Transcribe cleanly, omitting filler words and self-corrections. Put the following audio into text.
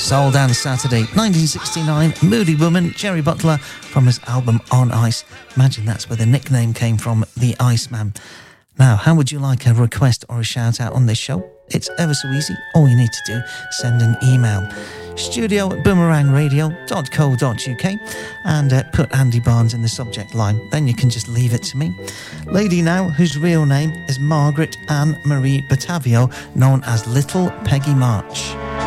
Soul Dance Saturday, 1969, Moody Woman, Jerry Butler, from his album On Ice. Imagine that's where the nickname came from, the Iceman. Now, how would you like a request or a shout out on this show? It's ever so easy. All you need to do, send an email. studio@boomerangradio.co.uk and put Andy Barnes in the subject line. Then you can just leave it to me. Lady now, whose real name is Margaret Anne Marie Batavio, known as Little Peggy March.